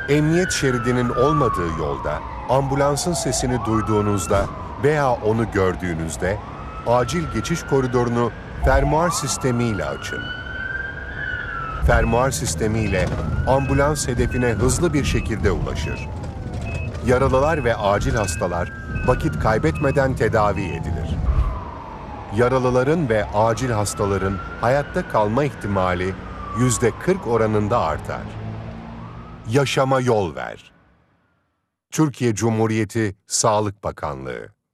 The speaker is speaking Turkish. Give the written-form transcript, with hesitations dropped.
Emniyet şeridinin olmadığı yolda ambulansın sesini duyduğunuzda veya onu gördüğünüzde acil geçiş koridorunu fermuar sistemiyle açın. Fermuar sistemiyle ambulans hedefine hızlı bir şekilde ulaşır. Yaralılar ve acil hastalar vakit kaybetmeden tedavi edilir. Yaralıların ve acil hastaların hayatta kalma ihtimali %40 oranında artar. Yaşama yol ver. Türkiye Cumhuriyeti Sağlık Bakanlığı